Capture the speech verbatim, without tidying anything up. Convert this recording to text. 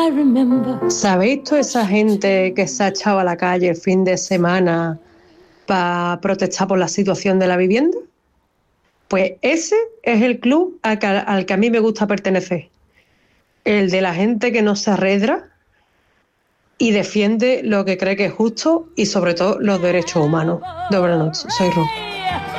¿Sabéis toda esa gente que se ha echado a la calle el fin de semana para protestar por la situación de la vivienda? Pues ese es el club al que, al que a mí me gusta pertenecer. El de la gente que no se arredra y defiende lo que cree que es justo y sobre todo los derechos humanos. De buenas noches, soy Ro.